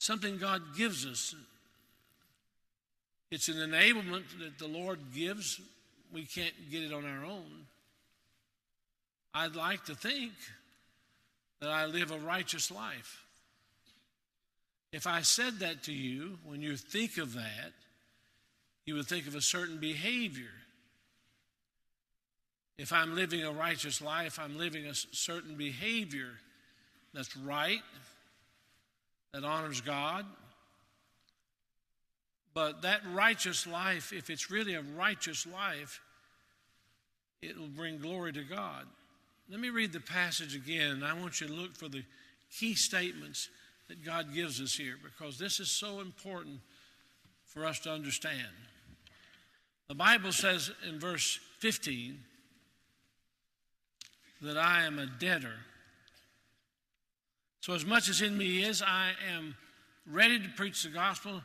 something God gives us. It's an enablement that the Lord gives. We can't get it on our own. I'd like to think that I live a righteous life. If I said that to you, when you think of that, you would think of a certain behavior. If I'm living a righteous life, I'm living a certain behavior that's right, that honors God. But that righteous life, if it's really a righteous life, it will bring glory to God. Let me read the passage again. I want you to look for the key statements that God gives us here, because this is so important for us to understand. The Bible says in verse 15 that I am a debtor. So as much as in me is, I am ready to preach the gospel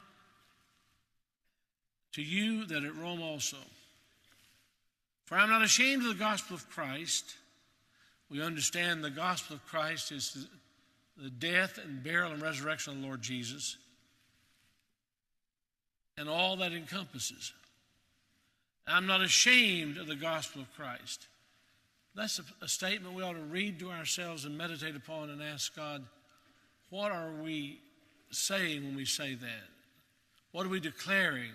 to you that at Rome also. For I am not ashamed of the gospel of Christ. We understand the gospel of Christ is the death and burial and resurrection of the Lord Jesus and all that encompasses. I'm not ashamed of the gospel of Christ. That's a statement we ought to read to ourselves and meditate upon and ask God, what are we saying when we say that? What are we declaring?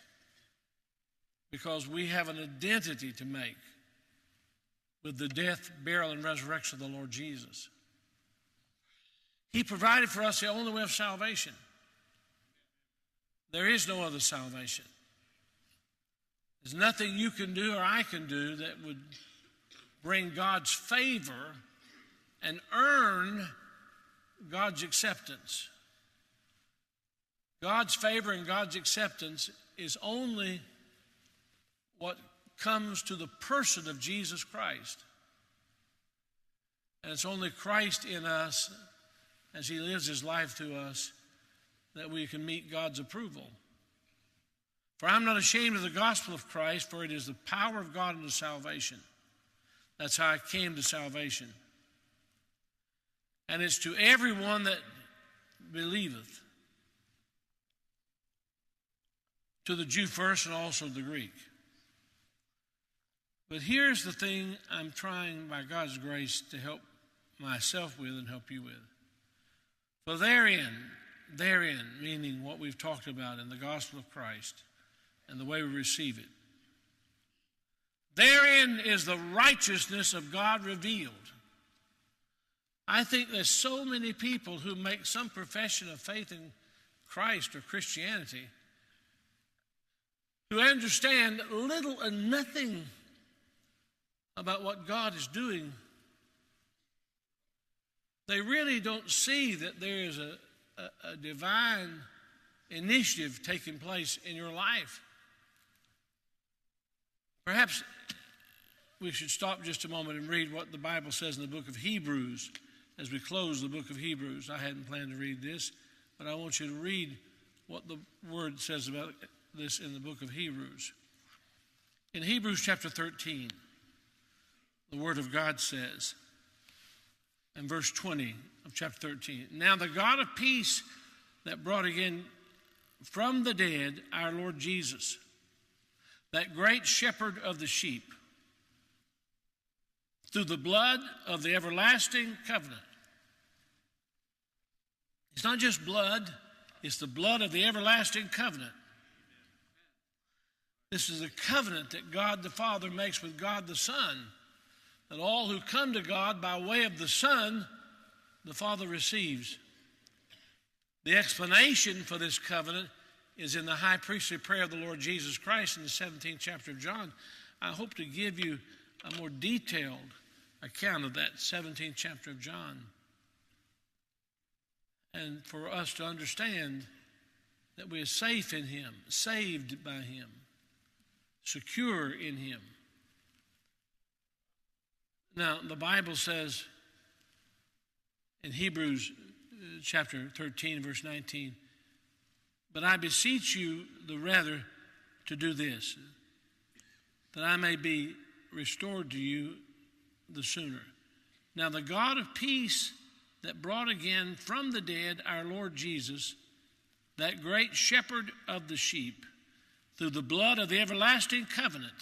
Because we have an identity to make with the death, burial, and resurrection of the Lord Jesus. He provided for us the only way of salvation. There is no other salvation. There's nothing you can do or I can do that would bring God's favor and earn God's acceptance. God's favor and God's acceptance is only what comes to the person of Jesus Christ. And it's only Christ in us, as he lives his life to us, that we can meet God's approval. For I'm not ashamed of the gospel of Christ, for it is the power of God unto salvation. That's how I came to salvation. And it's to everyone that believeth, to the Jew first and also the Greek. But here's the thing I'm trying, by God's grace, to help myself with and help you with. For therein, meaning what we've talked about in the gospel of Christ and the way we receive it, therein is the righteousness of God revealed. I think there's so many people who make some profession of faith in Christ or Christianity who understand little and nothing about what God is doing. They really don't see that there is a divine initiative taking place in your life. Perhaps we should stop just a moment and read what the Bible says in the book of Hebrews as we close the book of Hebrews. I hadn't planned to read this, but I want you to read what the Word says about this in the book of Hebrews. In Hebrews chapter 13, the Word of God says, in verse 20 of chapter 13, now the God of peace that brought again from the dead our Lord Jesus, that great shepherd of the sheep, through the blood of the everlasting covenant. It's not just blood, it's the blood of the everlasting covenant. This is a covenant that God the Father makes with God the Son, that all who come to God by way of the Son, the Father receives. The explanation for this covenant is in the high priestly prayer of the Lord Jesus Christ in the 17th chapter of John. I hope to give you a more detailed account of that 17th chapter of John, and for us to understand that we are safe in him, saved by him, secure in him. Now, the Bible says in Hebrews chapter 13, verse 19, but I beseech you the rather to do this, that I may be restored to you the sooner. Now the God of peace that brought again from the dead our Lord Jesus, that great shepherd of the sheep, through the blood of the everlasting covenant,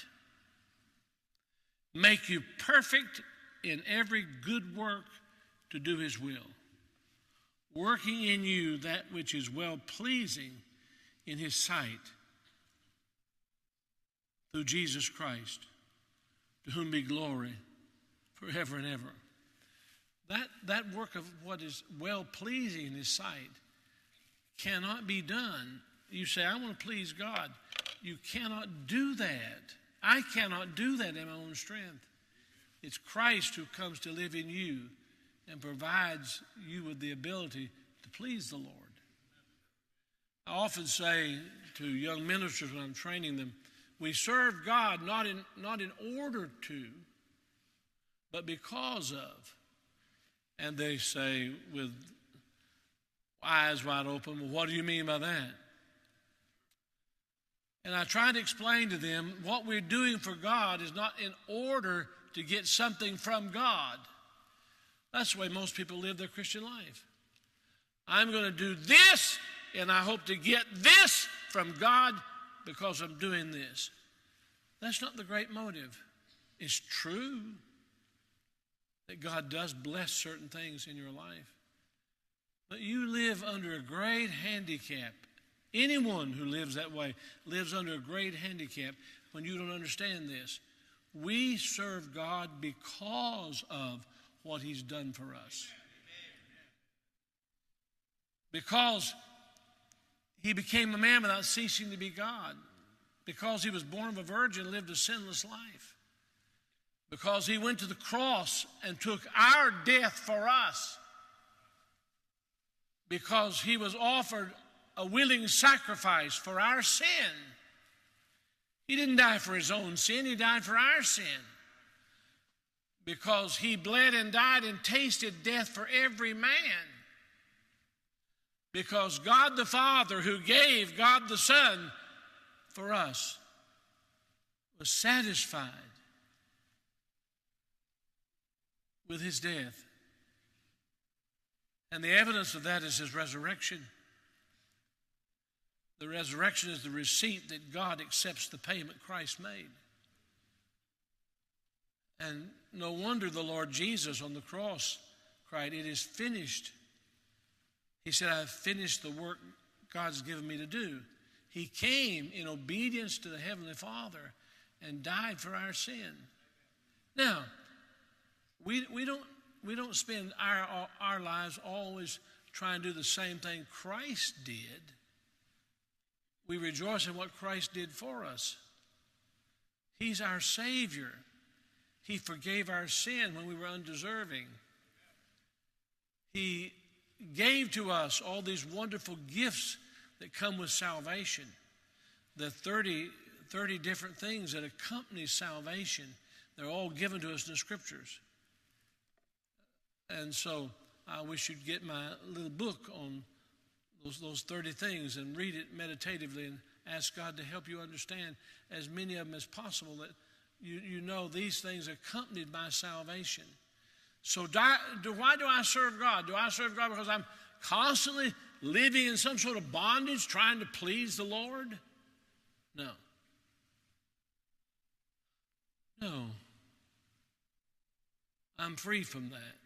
make you perfect in every good work to do his will, working in you that which is well-pleasing in his sight, through Jesus Christ, to whom be glory forever and ever. That work of what is well-pleasing in his sight cannot be done. You say, I want to please God. You cannot do that. I cannot do that in my own strength. It's Christ who comes to live in you and provides you with the ability to please the Lord. I often say to young ministers when I'm training them, we serve God not in order to, but because of. And they say with eyes wide open, well, what do you mean by that? And I try to explain to them what we're doing for God is not in order to get something from God. That's the way most people live their Christian life. I'm going to do this, and I hope to get this from God because I'm doing this. That's not the great motive. It's true that God does bless certain things in your life. But you live under a great handicap. Anyone who lives that way lives under a great handicap when you don't understand this. We serve God because of what he's done for us. Because he became a man without ceasing to be God. Because he was born of a virgin and lived a sinless life. Because he went to the cross and took our death for us. Because he was offered a willing sacrifice for our sin. He didn't die for his own sin, he died for our sin. Because he bled and died and tasted death for every man. Because God the Father, who gave God the Son for us, was satisfied with his death. And the evidence of that is his resurrection. The resurrection is the receipt that God accepts the payment Christ made. And no wonder the Lord Jesus on the cross cried, "It is finished." He said, "I have finished the work God's given me to do." He came in obedience to the Heavenly Father and died for our sin. Now, we don't spend our lives always trying to do the same thing Christ did. We rejoice in what Christ did for us. He's our Savior. He forgave our sin when we were undeserving. He gave to us all these wonderful gifts that come with salvation. The 30 different things that accompany salvation, they're all given to us in the Scriptures. And so I wish you'd get my little book on those 30 things and read it meditatively and ask God to help you understand as many of them as possible, that you know these things accompanied by salvation. So why do I serve God? Do I serve God because I'm constantly living in some sort of bondage trying to please the Lord? No. No. I'm free from that.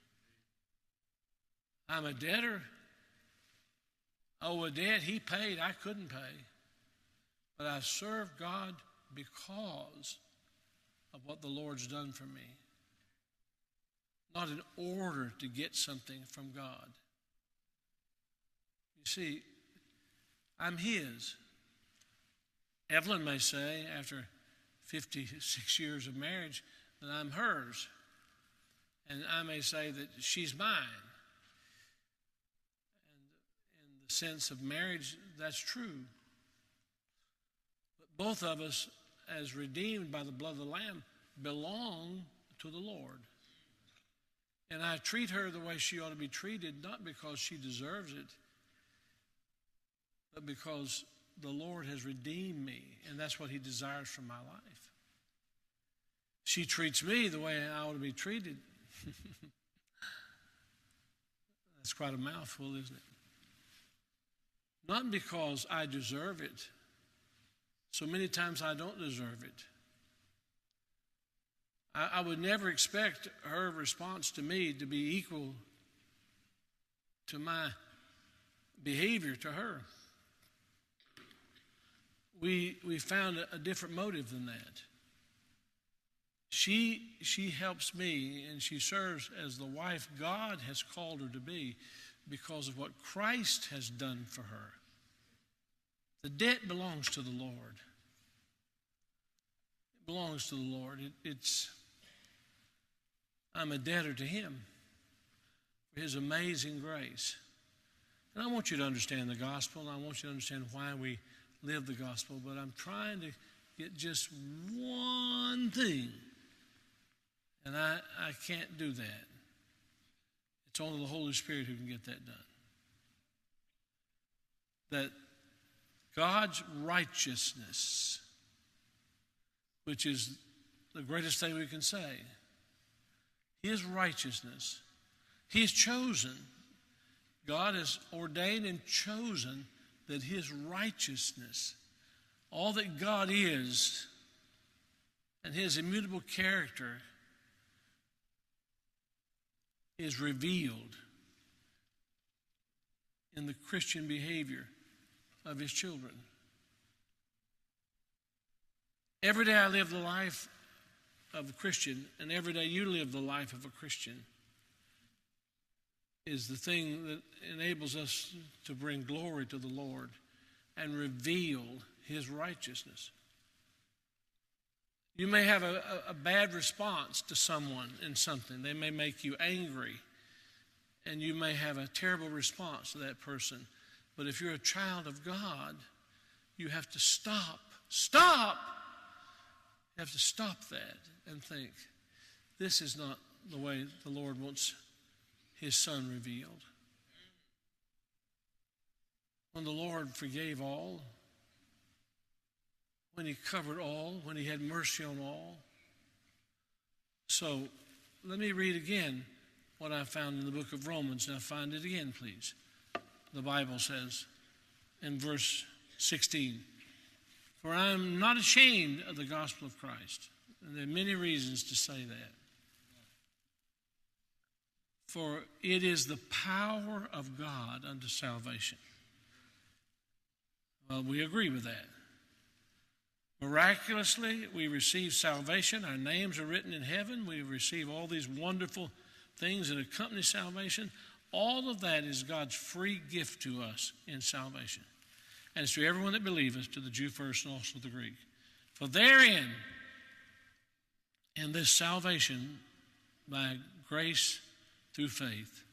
I'm a debtor. Oh, a debt he paid, I couldn't pay. But I serve God because of what the Lord's done for me. Not in order to get something from God. You see, I'm his. Evelyn may say, after 56 years of marriage, that I'm hers. And I may say that she's mine. And in the sense of marriage, that's true. But both of us, as redeemed by the blood of the Lamb, belong to the Lord. And I treat her the way she ought to be treated, not because she deserves it, but because the Lord has redeemed me, and that's what he desires from my life. She treats me the way I ought to be treated. That's quite a mouthful, isn't it? not because I deserve it. So many times I don't deserve it. I would never expect her response to me to be equal to my behavior to her. We found a different motive than that. She helps me, and she serves as the wife God has called her to be because of what Christ has done for her. The debt belongs to the Lord. It belongs to the Lord. I'm a debtor to Him for His amazing grace. And I want you to understand the gospel, and I want you to understand why we live the gospel, but I'm trying to get just one thing, and I can't do that. It's only the Holy Spirit who can get that done. That God's righteousness, which is the greatest thing we can say, His righteousness, He has chosen, God has ordained and chosen that His righteousness, all that God is, and His immutable character is revealed in the Christian behavior of His children. Every day I live the life of a Christian, and every day you live the life of a Christian, is the thing that enables us to bring glory to the Lord and reveal His righteousness. You may have a bad response to someone in something. They may make you angry, and you may have a terrible response to that person. But if you're a child of God, you have to stop. Stop! You have to stop that and think, this is not the way the Lord wants His Son revealed. When the Lord forgave all, when He covered all, when He had mercy on all. So let me read again what I found in the book of Romans. Now find it again, please. The Bible says in verse 16, "For I am not ashamed of the gospel of Christ." And there are many reasons to say that. "For it is the power of God unto salvation." Well, we agree with that. Miraculously, we receive salvation. Our names are written in heaven. We receive all these wonderful things that accompany salvation. All of that is God's free gift to us in salvation. And it's to everyone that believeth, to the Jew first and also the Greek. For therein, in this salvation by grace through faith,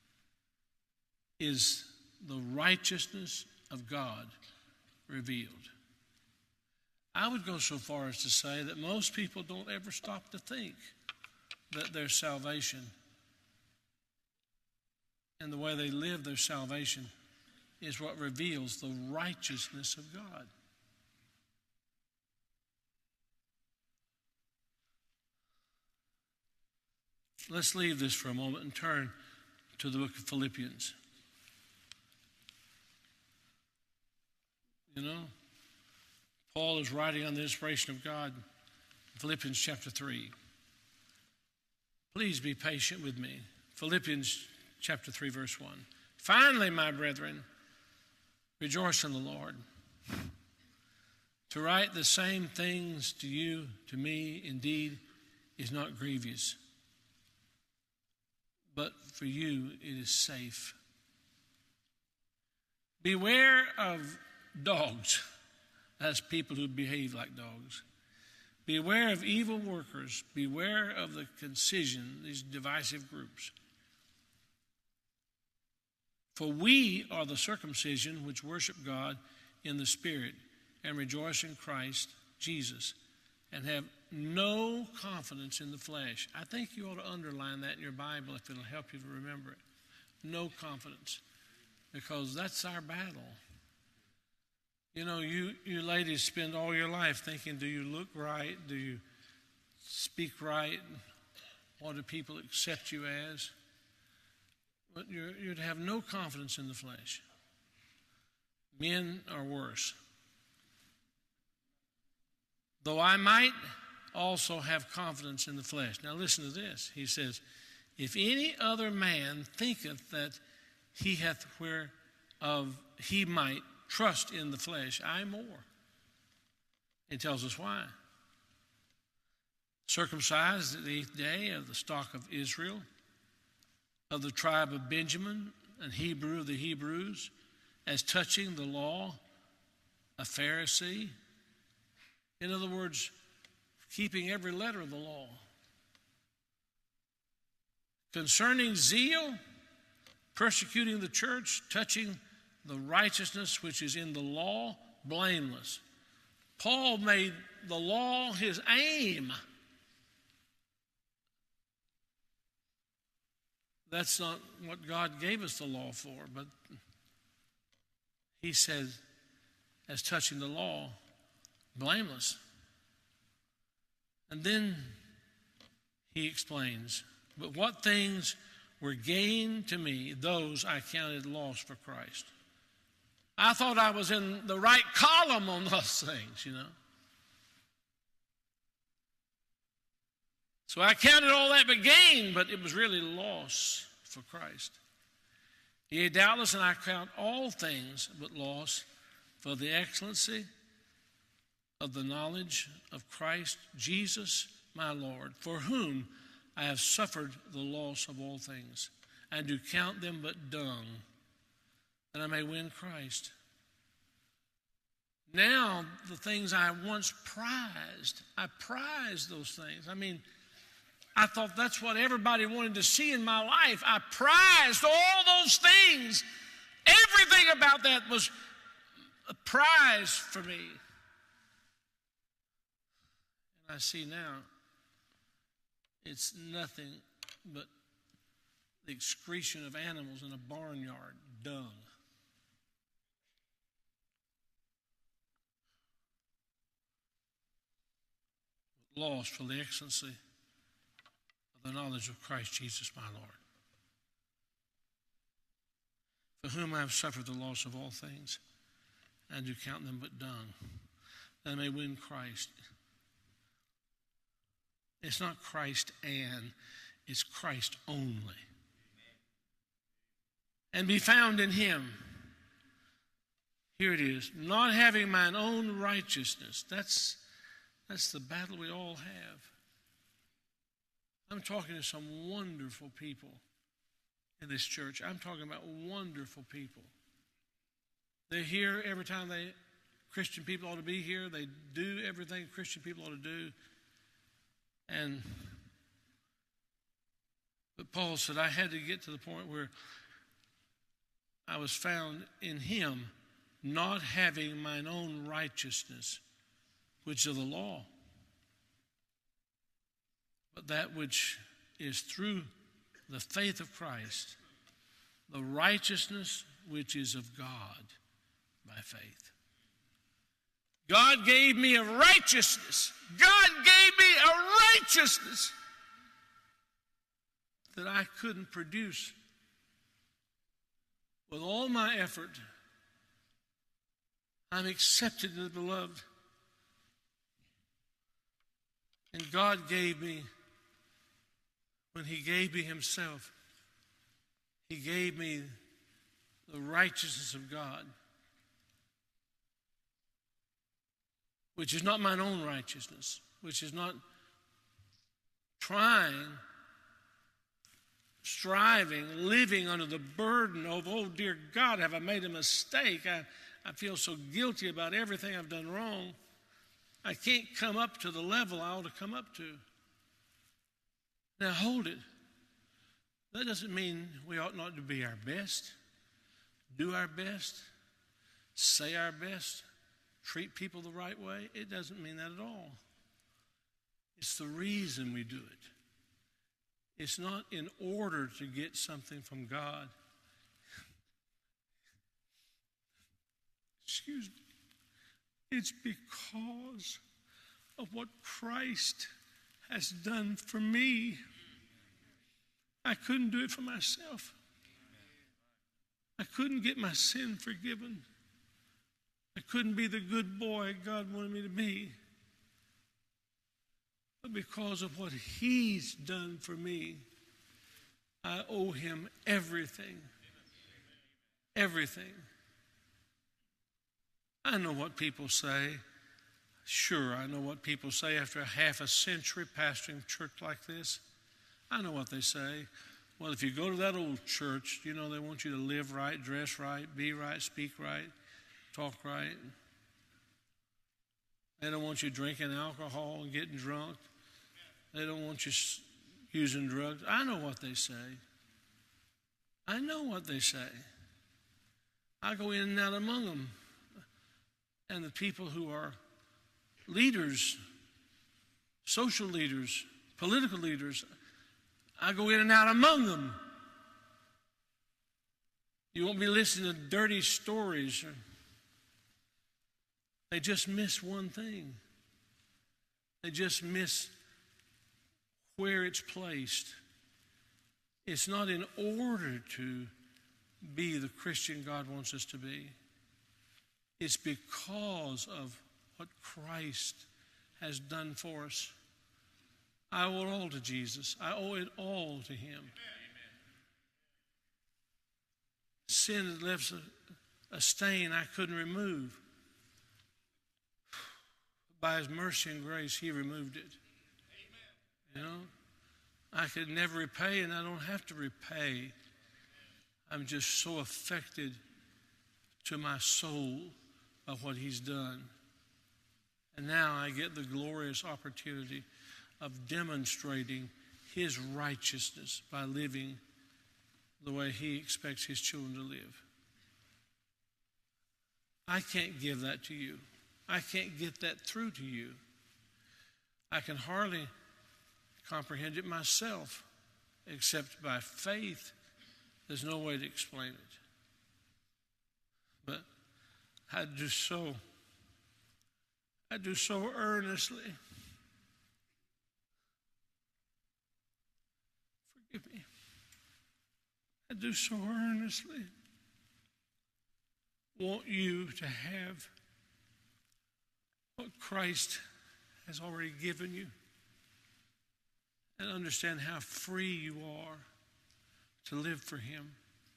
is the righteousness of God revealed. I would go so far as to say that most people don't ever stop to think that their salvation and the way they live their salvation is what reveals the righteousness of God. Let's leave this for a moment and turn to the book of Philippians. You know, Paul is writing on the inspiration of God in Philippians chapter 3. Please be patient with me. Philippians chapter 3, verse 1. "Finally, my brethren, rejoice in the Lord. To write the same things to you, to me, indeed, is not grievous. But for you it is safe. Beware of dogs." That's people who behave like dogs. "Beware of evil workers. Beware of the concision," these divisive groups. "For we are the circumcision which worship God in the Spirit and rejoice in Christ Jesus and have no confidence in the flesh." I think you ought to underline that in your Bible if it'll help you to remember it. No confidence. Because that's our battle. You know, you ladies spend all your life thinking, do you look right? Do you speak right? What do people accept you as? But you're to have no confidence in the flesh. Men are worse. Though I might also have confidence in the flesh. Now listen to this. He says, if any other man thinketh that he hath whereof he might trust in the flesh, I more. He tells us why. Circumcised at the 8th day of the stock of Israel, of the tribe of Benjamin, and Hebrew of the Hebrews, as touching the law, a Pharisee. In other words, keeping every letter of the law. Concerning zeal, persecuting the church, touching the righteousness which is in the law, blameless. Paul made the law his aim. That's not what God gave us the law for, but he said, as touching the law, blameless. And then he explains, but what things were gain to me, those I counted loss for Christ. I thought I was in the right column on those things, you know. So I counted all that but gain, but it was really loss for Christ. Yea, doubtless, and I count all things but loss for the excellency of the knowledge of Christ Jesus my Lord, for whom I have suffered the loss of all things, and do count them but dung, that I may win Christ. Now, the things I once prized, I prized those things. I mean, I thought that's what everybody wanted to see in my life. I prized all those things. Everything about that was a prize for me. And I see now it's nothing but the excretion of animals in a barnyard, dung. Lost for the excellency of the knowledge of Christ Jesus my Lord, for whom I have suffered the loss of all things, and do count them but dung, that I may win Christ. It's not Christ and, it's Christ only. And be found in him. Here it is. Not having mine own righteousness. That's the battle we all have. I'm talking to some wonderful people in this church. I'm talking about wonderful people. They're here every time Christian people ought to be here. They do everything Christian people ought to do. But Paul said, I had to get to the point where I was found in him, not having mine own righteousness, which is of the law, but that which is through the faith of Christ, the righteousness which is of God by faith. God gave me a righteousness. God gave me a righteousness that I couldn't produce with all my effort. I'm accepted in the beloved. And God gave me, when he gave me himself, he gave me the righteousness of God, which is not mine own righteousness, which is not striving, living under the burden of, oh dear God, have I made a mistake? I feel so guilty about everything I've done wrong. I can't come up to the level I ought to come up to. Now hold it. That doesn't mean we ought not to be our best, do our best, say our best, treat people the right way. It doesn't mean that at all. It's the reason we do it. It's not in order to get something from God. Excuse me. It's because of what Christ has done for me. I couldn't do it for myself. I couldn't get my sin forgiven. I couldn't be the good boy God wanted me to be. But because of what He's done for me, I owe Him everything. Everything. I know what people say. Sure, I know what people say after half a century pastoring a church like this. I know what they say. Well, if you go to that old church, you know they want you to live right, dress right, be right, speak right, talk right. They don't want you drinking alcohol and getting drunk. They don't want you using drugs. I know what they say. I know what they say. I go in and out among them. And the people who are leaders, social leaders, political leaders, I go in and out among them. You won't be listening to dirty stories. They just miss one thing. They just miss where it's placed. It's not in order to be the Christian God wants us to be. It's because of what Christ has done for us. I owe it all to Jesus. I owe it all to Him. Sin had left a stain I couldn't remove. By His mercy and grace, He removed it. You know, I could never repay, and I don't have to repay. I'm just so affected to my soul by what He's done. And now I get the glorious opportunity of demonstrating His righteousness by living the way He expects His children to live. I can't give that to you. I can't get that through to you. I can hardly comprehend it myself, except by faith. There's no way to explain it. But I do so earnestly. Forgive me. I do so earnestly want you to have what Christ has already given you and understand how free you are to live for Him.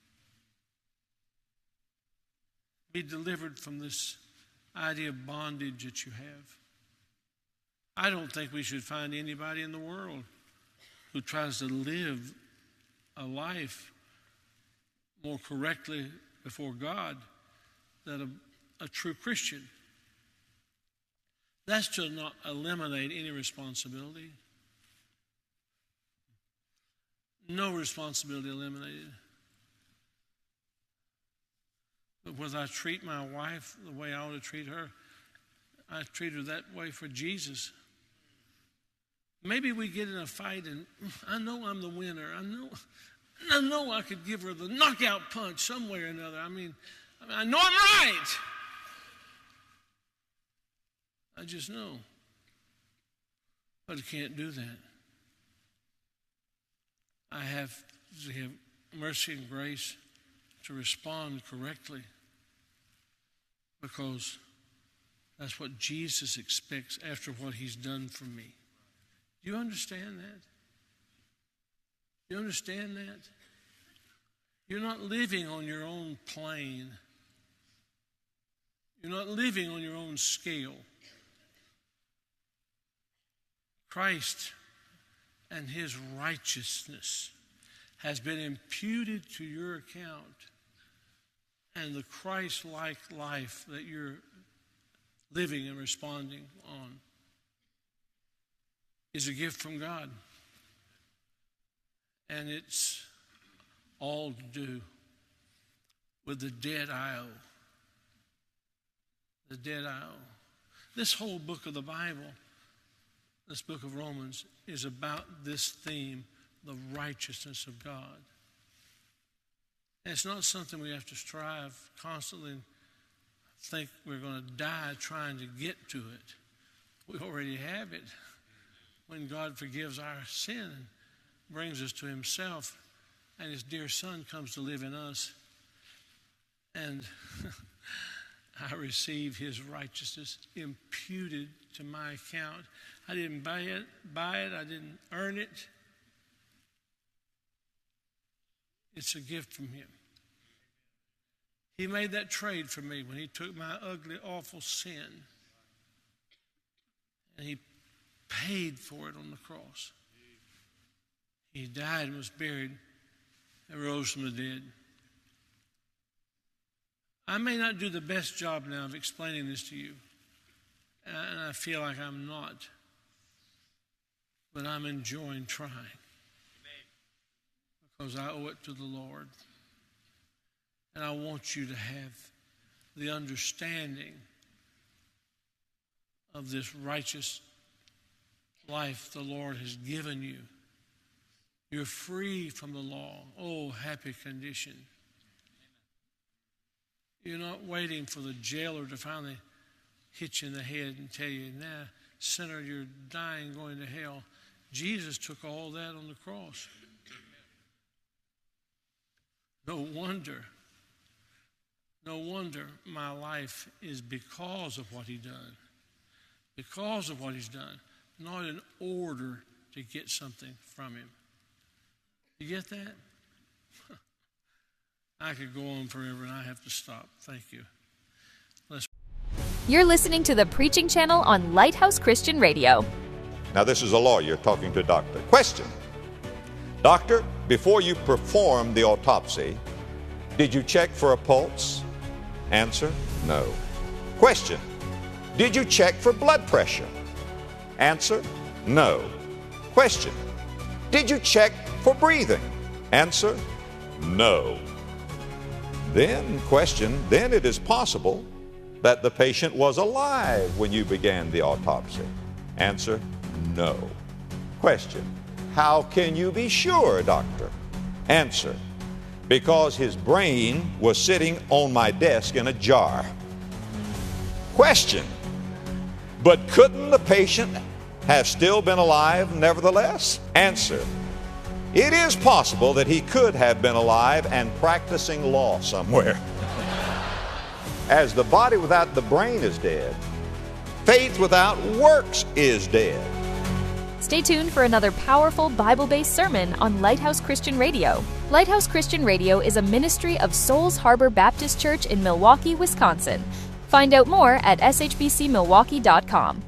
Be delivered from this idea of bondage that you have. I don't think we should find anybody in the world who tries to live a life more correctly before God than a true Christian. That's to not eliminate any responsibility. No responsibility eliminated. But whether I treat my wife the way I ought to treat her, I treat her that way for Jesus. Maybe we get in a fight and I know I'm the winner. I know I could give her the knockout punch some way or another. I mean, I know I'm right. I just know. But I can't do that. I have to have mercy and grace to respond correctly, because that's what Jesus expects after what He's done for me. Do you understand that? Do you understand that? You're not living on your own plane. You're not living on your own scale. Christ and His righteousness has been imputed to your account, and the Christ-like life that you're living and responding on is a gift from God. And it's all to do with the debt I owe. The debt I owe. This whole book of the Bible, this book of Romans, is about this theme, the righteousness of God. And it's not something we have to strive constantly and think we're going to die trying to get to it. We already have it. When God forgives our sin and brings us to Himself, and His dear Son comes to live in us. And I receive his righteousness imputed to my account. I didn't buy it. I didn't earn it. It's a gift from him. He made that trade for me when he took my ugly, awful sin, and he paid for it on the cross. He died and was buried and rose from the dead. I may not do the best job now of explaining this to you, and I feel like I'm not, but I'm enjoying trying because I owe it to the Lord. And I want you to have the understanding of this righteous life the Lord has given you. You're free from the law. Oh, happy condition. You're not waiting for the jailer to finally hit you in the head and tell you, nah, sinner, you're dying, going to hell. Jesus took all that on the cross. No wonder my life is because of what he done. Because of what he's done. Not in order to get something from him. You get that? I could go on forever and I have to stop. Thank you. You're listening to the Preaching Channel on Lighthouse Christian Radio. Now this is a lawyer talking to a doctor. Question. Doctor, before you performed the autopsy, did you check for a pulse? Answer, no. Question. Did you check for blood pressure? Answer, no. Question. Did you check for breathing? Answer, no. Then it is possible that the patient was alive when you began the autopsy. Answer, no. Question. How can you be sure, doctor? Answer, because his brain was sitting on my desk in a jar. Question. But couldn't the patient have still been alive nevertheless? Answer. It is possible that he could have been alive and practicing law somewhere. As the body without the brain is dead, faith without works is dead. Stay tuned for another powerful Bible-based sermon on Lighthouse Christian Radio. Lighthouse Christian Radio is a ministry of Souls Harbor Baptist Church in Milwaukee, Wisconsin. Find out more at shbcmilwaukee.com.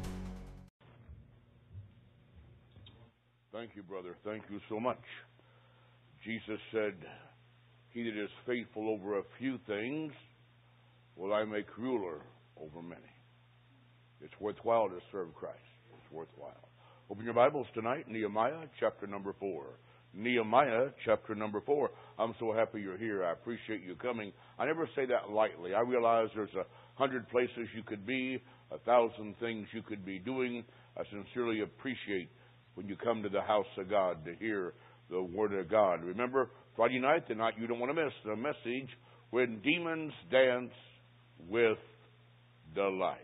Thank you, brother. Thank you so much. Jesus said, he that is faithful over a few things will I make ruler over many. It's worthwhile to serve Christ. It's worthwhile. Open your Bibles tonight, Nehemiah chapter number 4. Nehemiah chapter number 4. I'm so happy you're here. I appreciate you coming. I never say that lightly. I realize there's 100 places you could be, 1,000 things you could be doing. I sincerely appreciate when you come to the house of God to hear the Word of God. Remember, Friday night, the night you don't want to miss, the message, When Demons Dance with Delight.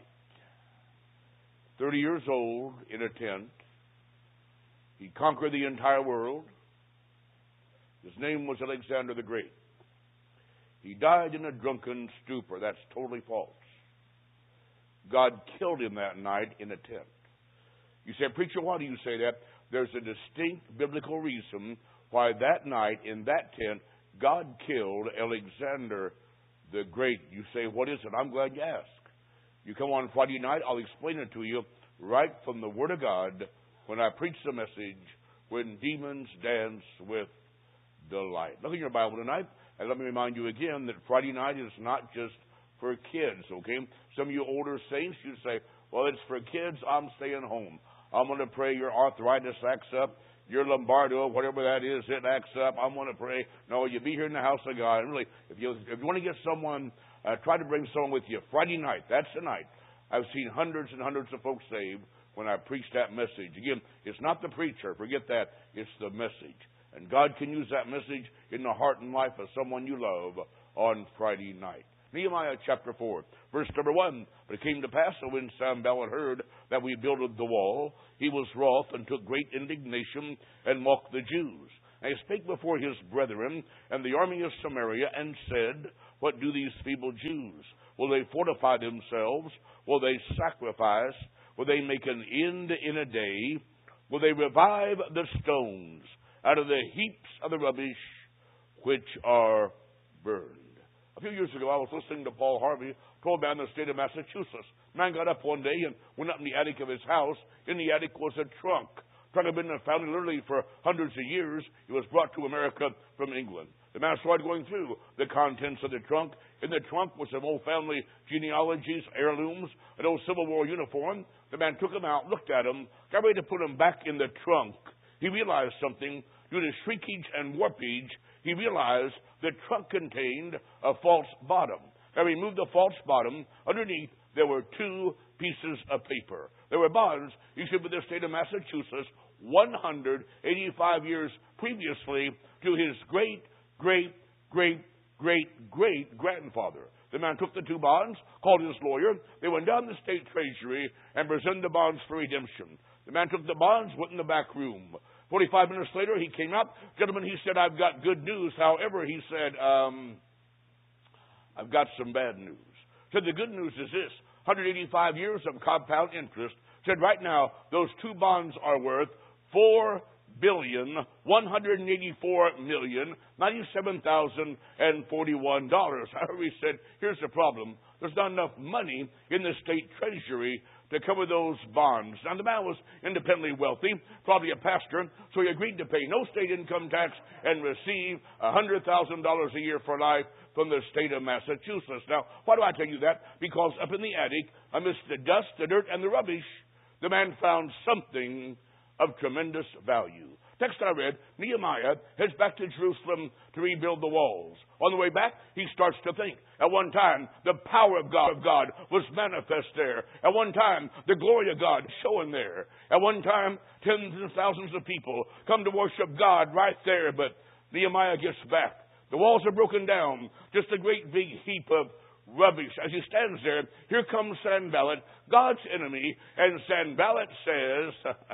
30 years old in a tent. He conquered the entire world. His name was Alexander the Great. He died in a drunken stupor. That's totally false. God killed him that night in a tent. You say, preacher, why do you say that? There's a distinct biblical reason why that night in that tent, God killed Alexander the Great. You say, what is it? I'm glad you asked. You come on Friday night, I'll explain it to you right from the Word of God when I preach the message, When Demons Dance with Delight. Look in your Bible tonight, and let me remind you again that Friday night is not just for kids, okay? Some of you older saints, you say, well, it's for kids, I'm staying home. I'm going to pray your arthritis acts up, your lumbardo, whatever that is, it acts up. I'm going to pray. No, you be here in the house of God. And really, if you want to get someone, try to bring someone with you. Friday night, that's the night. I've seen hundreds and hundreds of folks saved when I preach that message. Again, it's not the preacher. Forget that. It's the message. And God can use that message in the heart and life of someone you love on Friday night. Nehemiah chapter 4, verse number 1. But it came to pass that when Sanballat heard that we builded the wall, he was wroth and took great indignation and mocked the Jews. And he spake before his brethren and the army of Samaria and said, what do these feeble Jews? Will they fortify themselves? Will they sacrifice? Will they make an end in a day? Will they revive the stones out of the heaps of the rubbish which are burned? A few years ago, I was listening to Paul Harvey, told man in the state of Massachusetts. Man got up one day and went up in the attic of his house. In the attic was a trunk. Trunk had been found literally for hundreds of years. It was brought to America from England. The man started going through the contents of the trunk. In the trunk was some old family genealogies, heirlooms, an old Civil War uniform. The man took them out, looked at them, got ready to put them back in the trunk. He realized something. Due to shrinkage and warpage, he realized the trunk contained a false bottom. Now, he removed the false bottom. Underneath, there were two pieces of paper. There were bonds issued by the state of Massachusetts 185 years previously to his great-great-great-great-grandfather. The man took the two bonds, called his lawyer. They went down to the state treasury and presented the bonds for redemption. The man took the bonds, went in the back room. 45 minutes later, he came out. Gentlemen, he said, I've got good news. However, he said, I've got some bad news. Said the good news is this: 185 years of compound interest. Said right now, those two bonds are worth $4,184,097,041. However, he said, here's the problem. There's not enough money in the state treasury to cover those bonds. Now, the man was independently wealthy, probably a pastor, so he agreed to pay no state income tax and receive $100,000 a year for life from the state of Massachusetts. Now, why do I tell you that? Because up in the attic, amidst the dust, the dirt, and the rubbish, the man found something of tremendous value. Text I read, Nehemiah heads back to Jerusalem to rebuild the walls. On the way back, he starts to think. At one time, the power of God was manifest there. At one time, the glory of God showing there. At one time, tens of thousands of people come to worship God right there. But Nehemiah gets back. The walls are broken down. Just a great big heap of rubbish. As he stands there, here comes Sanballat, God's enemy, and Sanballat says,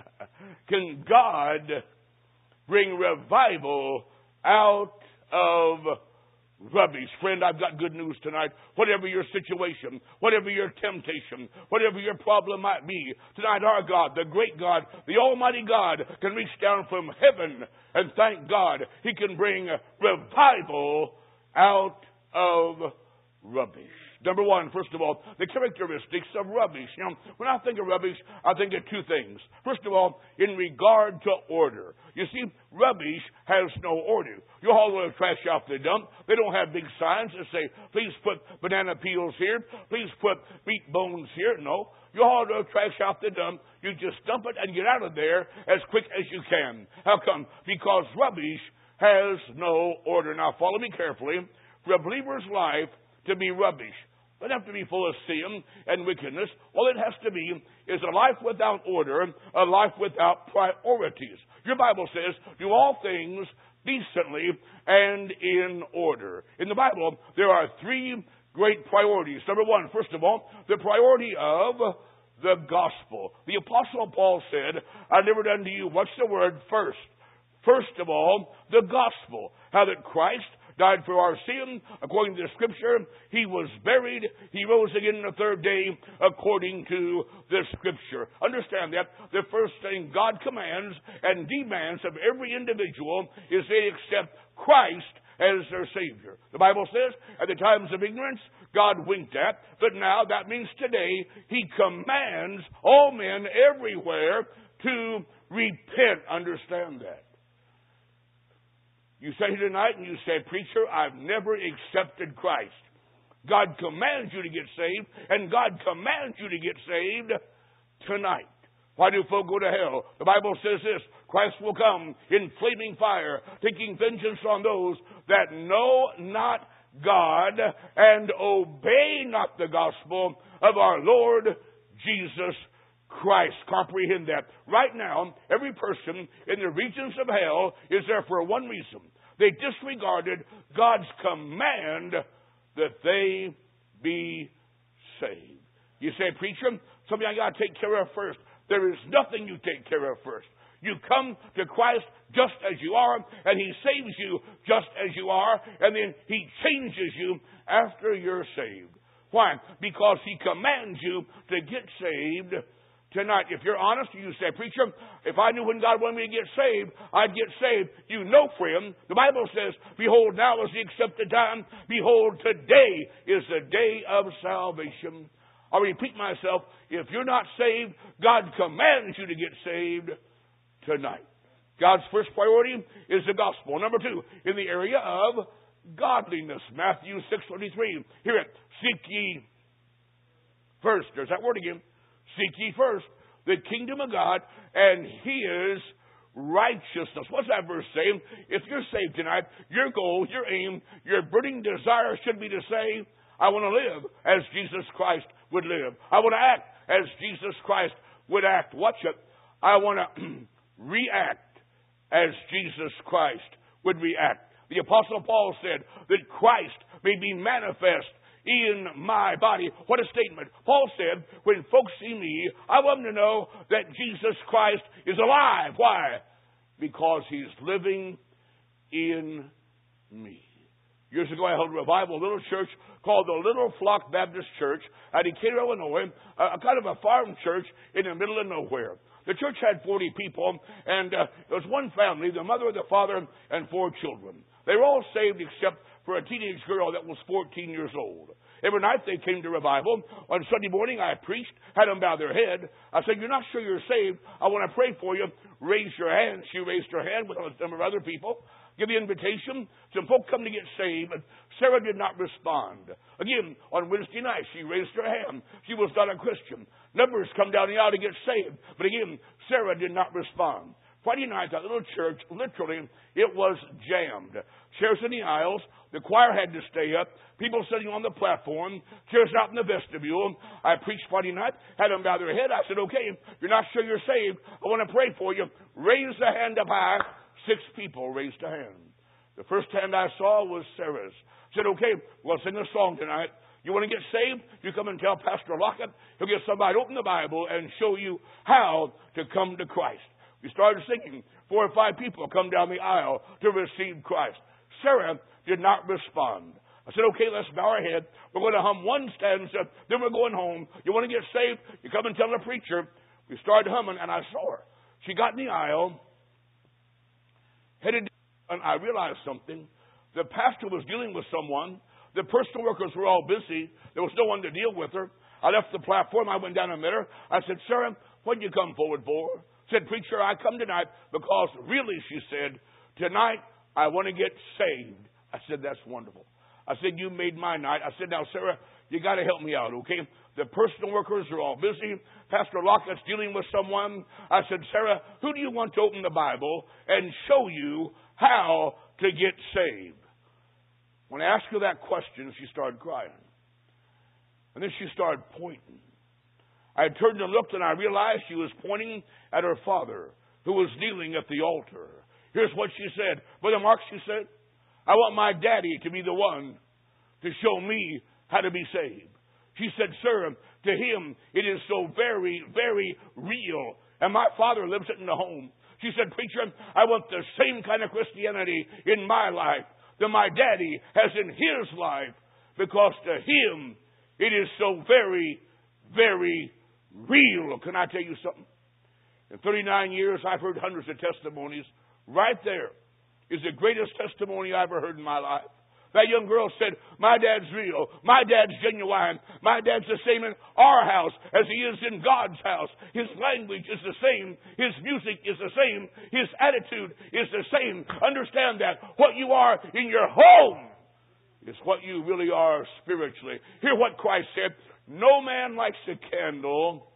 can God bring revival out of rubbish? Friend, I've got good news tonight. Whatever your situation, whatever your temptation, whatever your problem might be, tonight our God, the great God, the Almighty God, can reach down from heaven and thank God He can bring revival out of rubbish. Number one, first of all, the characteristics of rubbish. You know, when I think of rubbish, I think of two things. First of all, in regard to order. You see, rubbish has no order. You haul the trash off the dump. They don't have big signs that say, please put banana peels here. Please put meat bones here. No. You haul the trash off the dump. You just dump it and get out of there as quick as you can. How come? Because rubbish has no order. Now, follow me carefully. For a believer's life to be rubbish, it doesn't have to be full of sin and wickedness. All it has to be is a life without order, a life without priorities. Your Bible says, do all things decently and in order. In the Bible, there are three great priorities. Number one, first of all, the priority of the gospel. The Apostle Paul said, I delivered unto you, what's the word? First. First of all, the gospel. How that Christ died for our sin, according to the Scripture. He was buried. He rose again the third day, according to the Scripture. Understand that the first thing God commands and demands of every individual is they accept Christ as their Savior. The Bible says, at the times of ignorance, God winked at, but now that means today, He commands all men everywhere to repent. Understand that. You say tonight and you say, preacher, I've never accepted Christ. God commands you to get saved, and God commands you to get saved tonight. Why do folk go to hell? The Bible says this, Christ will come in flaming fire, taking vengeance on those that know not God and obey not the gospel of our Lord Jesus Christ. Comprehend that. Right now, every person in the regions of hell is there for one reason. They disregarded God's command that they be saved. You say, preacher, something I got to take care of first. There is nothing you take care of first. You come to Christ just as you are, and He saves you just as you are, and then He changes you after you're saved. Why? Because He commands you to get saved tonight. If you're honest, you say, preacher, if I knew when God wanted me to get saved, I'd get saved. You know, friend, the Bible says, behold, now is the accepted time. Behold, today is the day of salvation. I'll repeat myself. If you're not saved, God commands you to get saved tonight. God's first priority is the gospel. Number two, in the area of godliness. Matthew 6:23. Hear it. Seek ye first. There's that word again. Seek ye first the kingdom of God and His righteousness. What's that verse saying? If you're saved tonight, your goal, your aim, your burning desire should be to say, I want to live as Jesus Christ would live. I want to act as Jesus Christ would act. Watch it. I want to react as Jesus Christ would react. The Apostle Paul said that Christ may be manifest in my body. What a statement. Paul said, when folks see me, I want them to know that Jesus Christ is alive. Why? Because He's living in me. Years ago, I held a revival, a little church called the Little Flock Baptist Church at Decatur, Illinois, a kind of a farm church in the middle of nowhere. The church had 40 people, and there was one family, the mother, the father, and 4 children. They were all saved except for a teenage girl that was 14 years old. Every night they came to revival. On Sunday morning I preached, had them bow their head. I said, you're not sure you're saved. I want to pray for you. Raise your hand. She raised her hand with a number of other people. Give the invitation. Some folk come to get saved, but Sarah did not respond. Again, on Wednesday night, she raised her hand. She was not a Christian. Numbers come down the aisle to get saved, but again, Sarah did not respond. Friday night, that little church, literally, it was jammed. Chairs in the aisles. The choir had to stay up. People sitting on the platform. Chairs out in the vestibule. I preached Friday night. Had them bow their head. I said, okay, you're not sure you're saved. I want to pray for you. Raise the hand up high. 6 people raised a hand. The first hand I saw was Sarah's. I said, okay, we'll sing a song tonight. You want to get saved? You come and tell Pastor Lockett. He'll get somebody to open the Bible and show you how to come to Christ. We started singing. 4 or 5 people come down the aisle to receive Christ. Sarah did not respond. I said, okay, let's bow our head. We're going to hum one stanza, then we're going home. You want to get saved? You come and tell the preacher. We started humming, and I saw her. She got in the aisle, headed, and I realized something. The pastor was dealing with someone. The personal workers were all busy. There was no one to deal with her. I left the platform. I went down and met her. I said, Sarah, what did you come forward for? Said, preacher, I come tonight because really, she said, tonight I want to get saved. I said, that's wonderful. I said, you made my night. I said, now, Sarah, you got to help me out, okay? The personal workers are all busy. Pastor Lockett's dealing with someone. I said, Sarah, who do you want to open the Bible and show you how to get saved? When I asked her that question, she started crying. And then she started pointing. I turned and looked, and I realized she was pointing at her father, who was kneeling at the altar. Here's what she said. Brother Mark, she said, I want my daddy to be the one to show me how to be saved. She said, sir, to him it is so very, very real. And my father lives it in the home. She said, preacher, I want the same kind of Christianity in my life that my daddy has in his life, because to him it is so very, very real. Can I tell you something? In 39 years, I've heard hundreds of testimonies. Right there is the greatest testimony I ever heard in my life. That young girl said, my dad's real. My dad's genuine. My dad's the same in our house as he is in God's house. His language is the same. His music is the same. His attitude is the same. Understand that. What you are in your home is what you really are spiritually. Hear what Christ said. No man lights a candle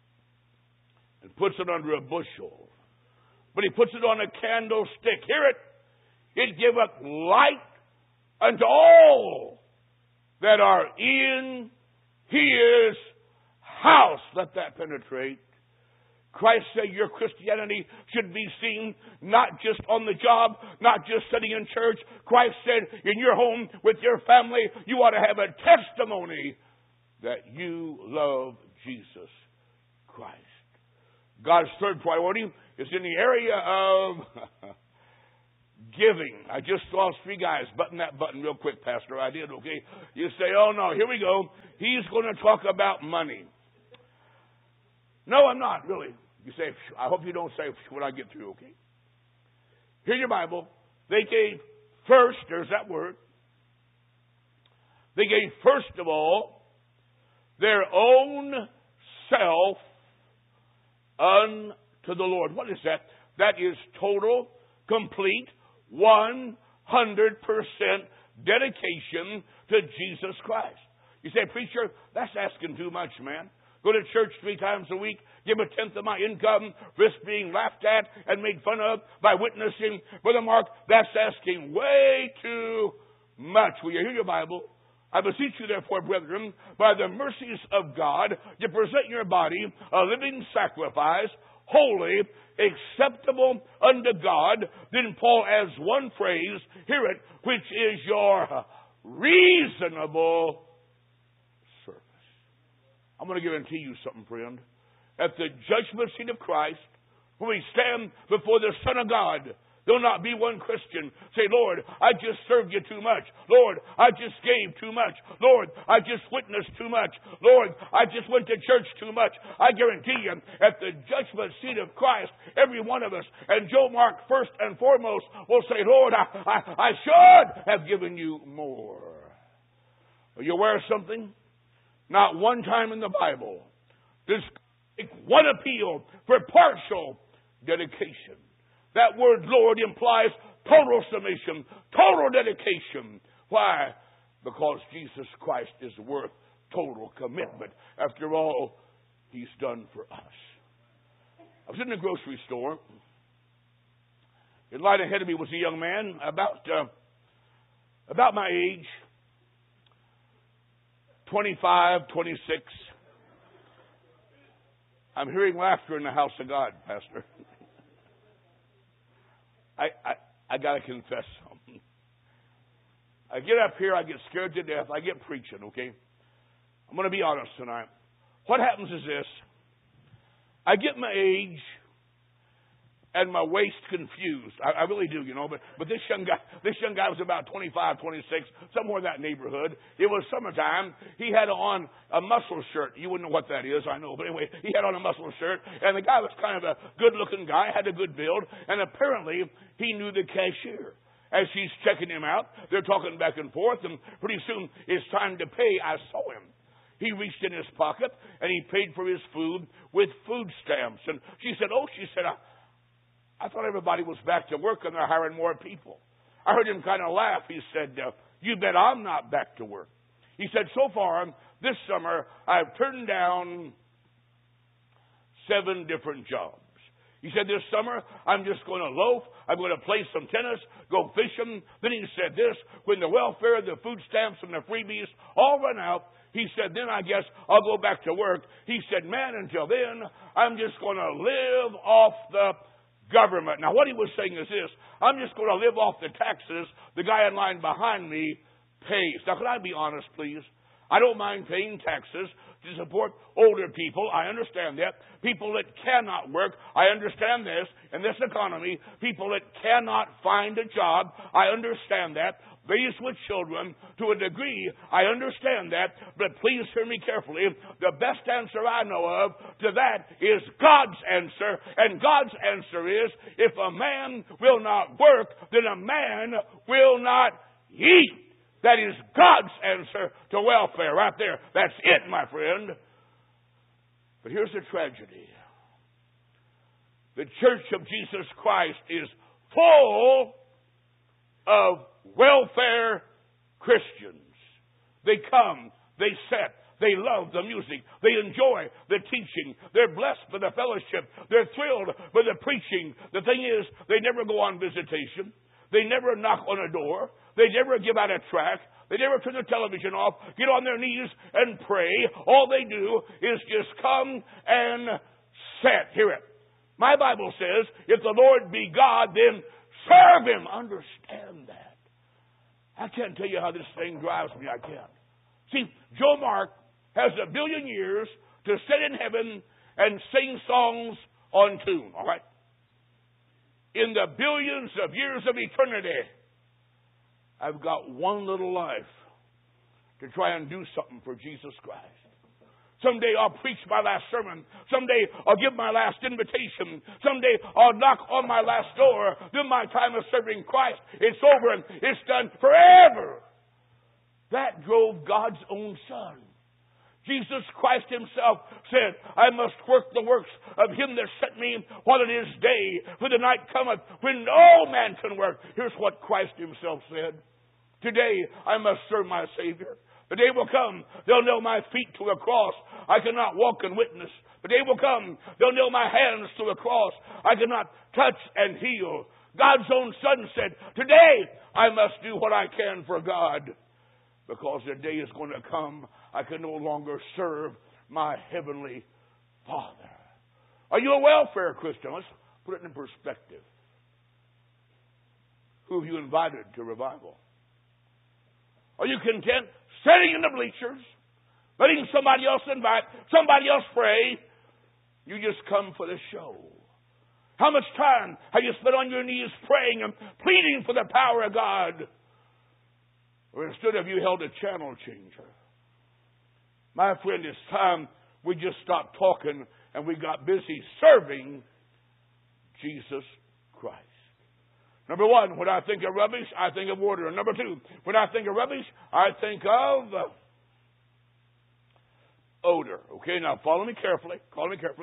and puts it under a bushel, but he puts it on a candlestick. Hear it. It giveth light unto all that are in his house. Let that penetrate. Christ said your Christianity should be seen not just on the job, not just sitting in church. Christ said in your home with your family, you ought to have a testimony that you love Jesus Christ. God's third priority is in the area of giving. I just saw 3 guys button that button real quick, Pastor. I did, okay? You say, oh, no, here we go. He's going to talk about money. No, I'm not, really. You say, I hope you don't say when I get through, okay? Here's your Bible. They gave first, there's that word. They gave first of all their own self unto the Lord. What is that? That is total, complete, 100% dedication to Jesus Christ. You say, preacher, that's asking too much, man. Go to church 3 times a week, give 1/10 of my income, risk being laughed at and made fun of by witnessing. Brother Mark, that's asking way too much. Will you hear your Bible? I beseech you, therefore, brethren, by the mercies of God, to present your body a living sacrifice, holy, acceptable unto God. Then Paul adds one phrase, hear it, which is your reasonable service. I'm going to guarantee you something, friend. At the judgment seat of Christ, when we stand before the Son of God, there'll not be one Christian say, Lord, I just served you too much. Lord, I just gave too much. Lord, I just witnessed too much. Lord, I just went to church too much. I guarantee you, at the judgment seat of Christ, every one of us, and Joe Mark first and foremost, will say, Lord, I should have given you more. Are you aware of something? Not one time in the Bible does make one appeal for partial dedication. That word Lord implies total submission, total dedication. Why? Because Jesus Christ is worth total commitment. After all, He's done for us. I was in the grocery store. In line ahead of me was a young man about my age, 25, 26. I'm hearing laughter in the house of God, Pastor. I got to confess something. I get up here, I get scared to death, I get preaching, okay? I'm going to be honest tonight. What happens is this. I get my age and my waist confused. I really do, you know. But this young guy was about 25, 26, somewhere in that neighborhood. It was summertime. He had on a muscle shirt. You wouldn't know what that is, I know. But anyway, he had on a muscle shirt. And the guy was kind of a good-looking guy, had a good build. And apparently, he knew the cashier. As she's checking him out, they're talking back and forth. And pretty soon, it's time to pay. I saw him. He reached in his pocket, and he paid for his food with food stamps. And she said, I thought everybody was back to work and they're hiring more people. I heard him kind of laugh. He said, you bet I'm not back to work. He said, so far, this summer, I've turned down 7 different jobs. He said, this summer, I'm just going to loaf. I'm going to play some tennis, go fishing. Then he said this, when the welfare, the food stamps, and the freebies all run out, he said, then I guess I'll go back to work. He said, man, until then, I'm just going to live off the government. Now, what he was saying is this. I'm just going to live off the taxes the guy in line behind me pays. Now, can I be honest, please? I don't mind paying taxes to support older people. I understand that. People that cannot work. I understand this. In this economy, people that cannot find a job. I understand that. Raised with children, to a degree, I understand that, but please hear me carefully. The best answer I know of to that is God's answer, and God's answer is, if a man will not work, then a man will not eat. That is God's answer to welfare right there. That's it, my friend. But here's the tragedy. The Church of Jesus Christ is full of welfare Christians. They come, they sit, they love the music, they enjoy the teaching, they're blessed by the fellowship, they're thrilled by the preaching. The thing is, they never go on visitation, they never knock on a door, they never give out a tract, they never turn the television off, get on their knees and pray. All they do is just come and sit. Hear it. My Bible says, if the Lord be God, then serve Him. Understand that. I can't tell you how this thing drives me. I can't. See, Joe Mark has 1 billion years to sit in heaven and sing songs on tune. All right? in the billions of years of eternity, I've got one little life to try and do something for Jesus Christ. Someday I'll preach my last sermon. Someday I'll give my last invitation. Someday I'll knock on my last door. Then my time of serving Christ, it's over and it's done forever. That drove God's own Son. Jesus Christ Himself said, I must work the works of Him that sent me while it is day, for the night cometh when no man can work. Here's what Christ Himself said. Today I must serve my Savior. The day will come, they'll nail my feet to a cross. I cannot walk and witness. The day will come, they'll nail my hands to a cross. I cannot touch and heal. God's own Son said, today I must do what I can for God. Because the day is going to come, I can no longer serve my Heavenly Father. Are you a welfare Christian? Let's put it in perspective. Who have you invited to revival? Are you content sitting in the bleachers, letting somebody else invite, somebody else pray? You just come for the show. How much time have you spent on your knees praying and pleading for the power of God? Or instead have you held a channel changer? My friend, it's time we just stopped talking and we got busy serving Jesus Christ. Number one, when I think of rubbish, I think of order. And number two, when I think of rubbish, I think of odor. Okay, now follow me carefully. Follow me carefully.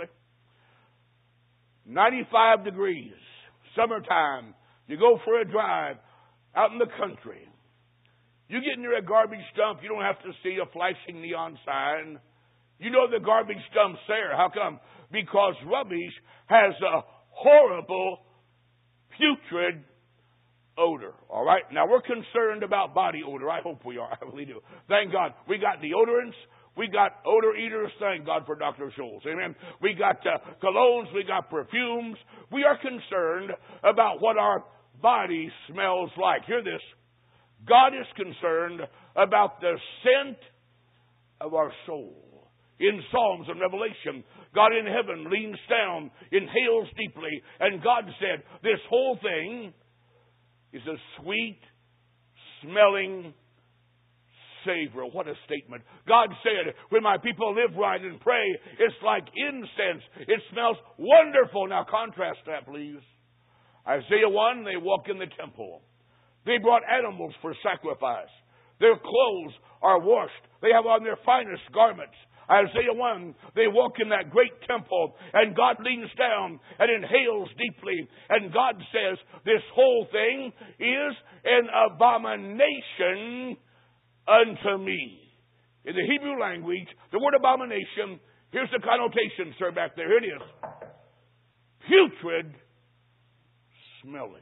95 degrees, summertime. You go for a drive out in the country. You get near a garbage dump, you don't have to see a flashing neon sign. You know the garbage dump's there. How come? Because rubbish has a horrible, putrid odor. All right? Now, we're concerned about body odor. I hope we are. I really do. Thank God. We got deodorants. We got odor eaters. Thank God for Dr. Scholl's. Amen. We got colognes. We got perfumes. We are concerned about what our body smells like. Hear this. God is concerned about the scent of our soul. In Psalms and Revelation, God in heaven leans down, inhales deeply, and God said, this whole thing is a sweet-smelling savor. What a statement. God said, when my people live right and pray, it's like incense. It smells wonderful. Now contrast that, please. Isaiah 1, they walk in the temple. They brought animals for sacrifice. Their clothes are washed. They have on their finest garments. Isaiah 1, they walk in that great temple, and God leans down and inhales deeply, and God says, this whole thing is an abomination unto me. In the Hebrew language, the word abomination, here's the connotation, sir, back there. Here it is. Putrid smelling.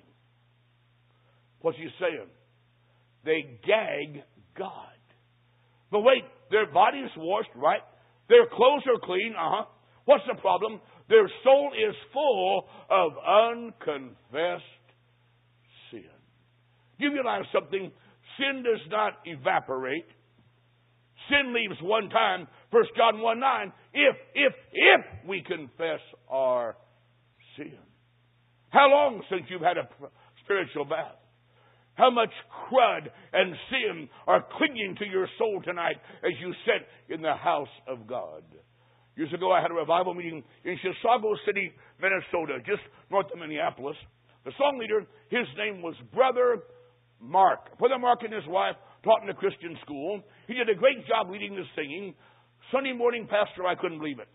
What's he saying? They gag God. But wait, their body's washed, right? Their clothes are clean, What's the problem? Their soul is full of unconfessed sin. Do you realize something? Sin does not evaporate. Sin leaves one time. 1 John 1:9. If we confess our sin. How long since you've had a spiritual bath? How much crud and sin are clinging to your soul tonight as you sit in the house of God? Years ago, I had a revival meeting in Chisago City, Minnesota, just north of Minneapolis. The song leader, his name was Brother Mark. Brother Mark and his wife taught in a Christian school. He did a great job leading the singing. Sunday morning pastor, I couldn't believe it.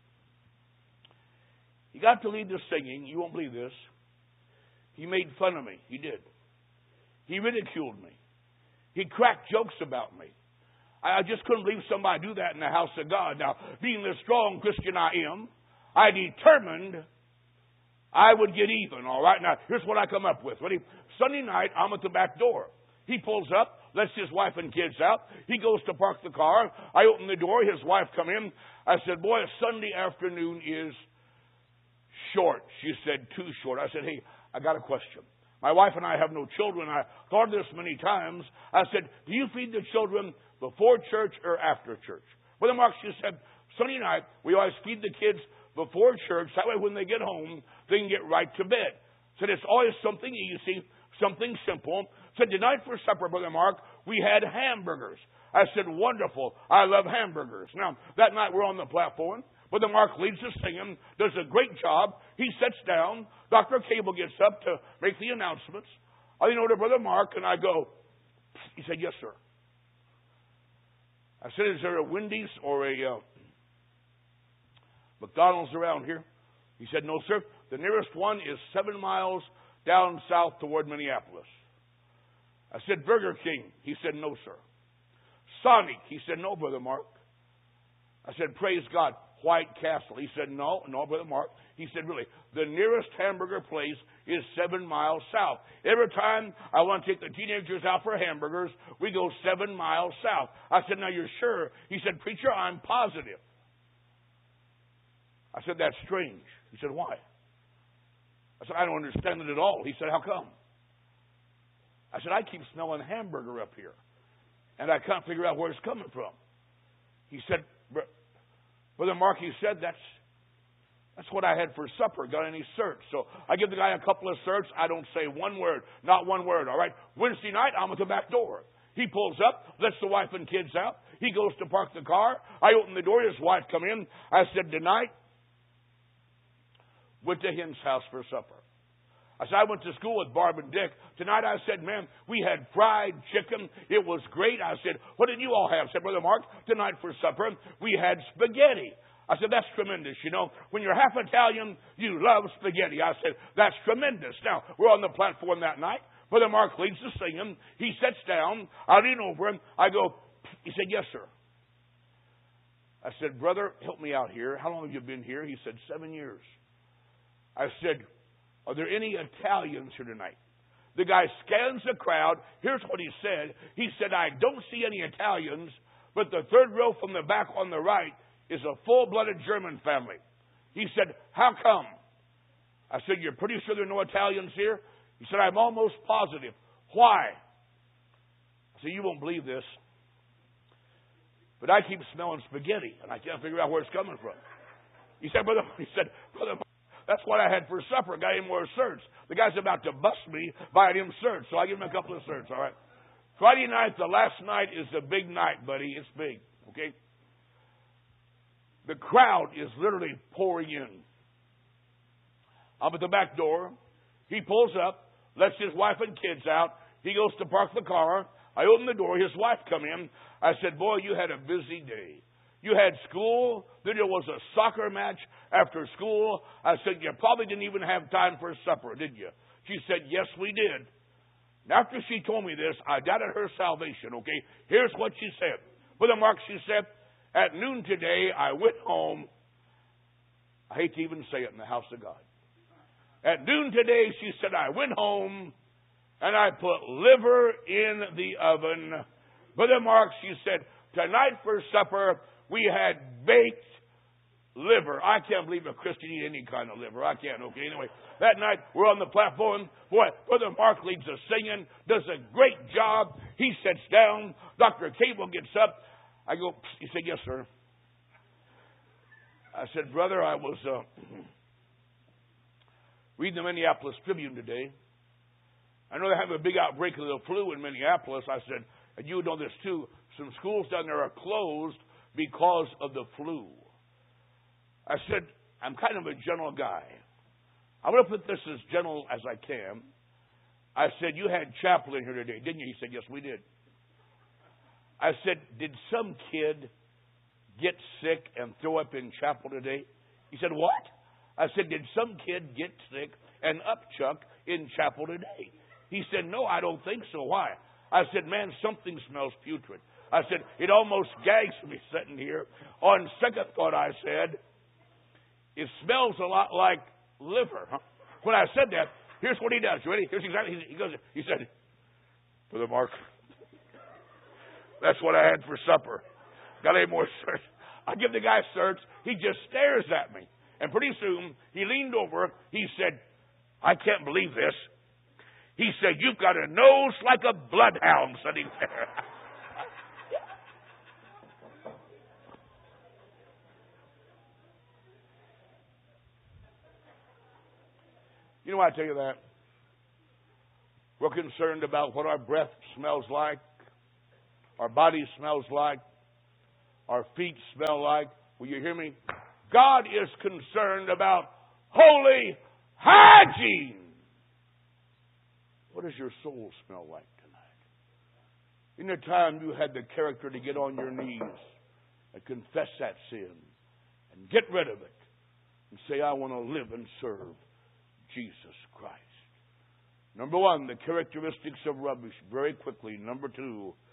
He got to lead the singing. You won't believe this. He made fun of me. He did. He ridiculed me. He cracked jokes about me. I just couldn't believe somebody do that in the house of God. Now, being the strong Christian I am, I determined I would get even, all right? Now, here's what I come up with. Ready? Sunday night, I'm at the back door. He pulls up, lets his wife and kids out. He goes to park the car. I open the door. His wife come in. I said, boy, Sunday afternoon is short. She said, too short. I said, hey, I got a question. My wife and I have no children. I thought of this many times. I said, do you feed the children before church or after church? Brother Mark, she said, Sunday night, we always feed the kids before church. That way when they get home, they can get right to bed. Said, it's always something easy, something simple. Said, tonight for supper, Brother Mark, we had hamburgers. I said, wonderful. I love hamburgers. Now, that night we're on the platform. Brother Mark leads the singing, does a great job. He sits down. Dr. Cable gets up to make the announcements. I lean over to Brother Mark and I go, he said, yes, sir. I said, is there a Wendy's or a McDonald's around here? He said, no, sir. The nearest one is 7 miles down south toward Minneapolis. I said, Burger King. He said, no, sir. Sonic. He said, no, Brother Mark. I said, praise God. White Castle. He said, no, Brother Mark. He said, really, the nearest hamburger place is 7 miles south. Every time I want to take the teenagers out for hamburgers, we go 7 miles south. I said, now you're sure? He said, preacher, I'm positive. I said, that's strange. He said, why? I said, I don't understand it at all. He said, how come? I said, I keep smelling hamburger up here, and I can't figure out where it's coming from. He said, Brother Mark, he said, that's what I had for supper. Got any certs? So I give the guy a couple of certs. I don't say one word, not one word, all right? Wednesday night, I'm at the back door. He pulls up, lets the wife and kids out. He goes to park the car. I open the door. His wife come in. I said, tonight, went to Hen's house for supper. I said, I went to school with Barb and Dick. Tonight, I said, man, we had fried chicken. It was great. I said, what did you all have? I said, Brother Mark, tonight for supper, we had spaghetti. I said, that's tremendous. You know, when you're half Italian, you love spaghetti. I said, that's tremendous. Now, we're on the platform that night. Brother Mark leads the singing. He sits down. I lean over him. I go, he said, yes, sir. I said, brother, help me out here. How long have you been here? He said, 7 years. I said, are there any Italians here tonight? The guy scans the crowd. Here's what he said. He said, I don't see any Italians, but the third row from the back on the right is a full-blooded German family. He said, how come? I said, you're pretty sure there are no Italians here? He said, I'm almost positive. Why? I said, you won't believe this, but I keep smelling spaghetti, and I can't figure out where it's coming from. He said, brother, that's what I had for supper. Got him more certs. The guy's about to bust me buying him certs, so I give him a couple of certs, all right? Friday night, the last night, is the big night, buddy. It's big, okay? The crowd is literally pouring in. I'm at the back door. He pulls up, lets his wife and kids out. He goes to park the car. I open the door. His wife come in. I said, boy, you had a busy day. You had school, then there was a soccer match after school. I said, you probably didn't even have time for supper, did you? She said, yes, we did. And after she told me this, I doubted her salvation, okay? Here's what she said. Brother Mark, she said, at noon today, I went home. I hate to even say it in the house of God. At noon today, she said, I went home and I put liver in the oven. Brother Mark, she said, tonight for supper, we had baked liver. I can't believe a Christian eat any kind of liver. I can't, okay? Anyway, that night, we're on the platform. Boy, Brother Mark leads the singing, does a great job. He sits down. Dr. Cable gets up. I go, he said, yes, sir. I said, brother, I was reading the Minneapolis Tribune today. I know they have a big outbreak of the flu in Minneapolis. I said, and you know this too, some schools down there are closed because of the flu. I said, I'm kind of a gentle guy. I'm going to put this as gentle as I can. I said, you had chapel in here today, didn't you? He said, yes, we did. I said, did some kid get sick and throw up in chapel today? He said, what? I said, did some kid get sick and upchuck in chapel today? He said, no, I don't think so. Why? I said, man, something smells putrid. I said, it almost gags me sitting here. On second thought, I said, it smells a lot like liver. Huh? When I said that, here's what he does. You ready? Here's exactly, he said, Brother Mark, that's what I had for supper. Got any more certs? I give the guy certs. He just stares at me. And pretty soon, he leaned over. He said, I can't believe this. He said, you've got a nose like a bloodhound sitting there. You know why I tell you that? concerned about what our breath smells like, our body smells like, our feet smell like. Will you hear me? God is concerned about holy hygiene. What does your soul smell like tonight? In the time you had the character to get on your knees and confess that sin and get rid of it and say, I want to live and serve Jesus Christ. Number one, the characteristics of rubbish. Very quickly. Number two,